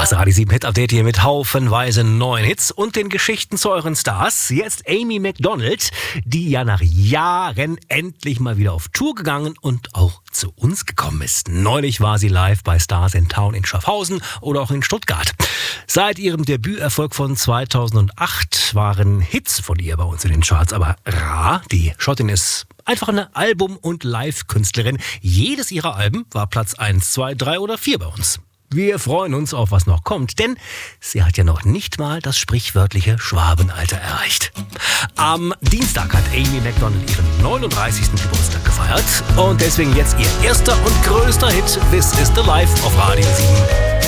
Das Radio 7 Hit Update hier mit haufenweise neuen Hits und den Geschichten zu euren Stars. Jetzt Amy Macdonald, die ja nach Jahren endlich mal wieder auf Tour gegangen und auch zu uns gekommen ist. Neulich war sie live bei Stars in Town in Schaffhausen oder auch in Stuttgart. Seit ihrem Debüterfolg von 2008 waren Hits von ihr bei uns in den Charts aber rar. Die Schottin ist einfach eine Album- und Live-Künstlerin. Jedes ihrer Alben war Platz 1, 2, 3 oder 4 bei uns. Wir freuen uns auf, was noch kommt, denn sie hat ja noch nicht mal das sprichwörtliche Schwabenalter erreicht. Am Dienstag hat Amy Macdonald ihren 39. Geburtstag gefeiert und deswegen jetzt ihr erster und größter Hit This Is The Life auf Radio 7.